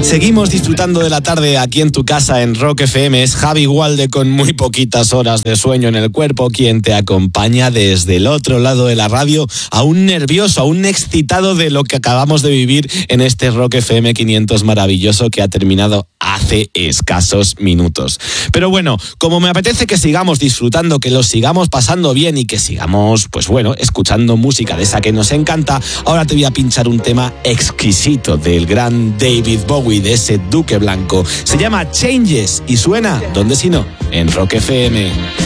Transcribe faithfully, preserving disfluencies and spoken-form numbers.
Seguimos disfrutando de la tarde aquí en tu casa en Rock F M. Es Javi Gualde con muy poquitas horas de sueño en el cuerpo quien te acompaña desde el otro lado de la radio, aún nervioso, aún excitado de lo que acabamos de vivir en este Rock F M quinientos maravilloso que ha terminado hace escasos minutos. Pero bueno, como me apetece que sigamos disfrutando, que lo sigamos pasando bien y que sigamos, pues bueno, escuchando música de esa que nos encanta, ahora te voy a pinchar un tema exquisito del gran David Bowie, de ese Duque Blanco. Se llama Changes y suena, ¿dónde si no? En Rock F M.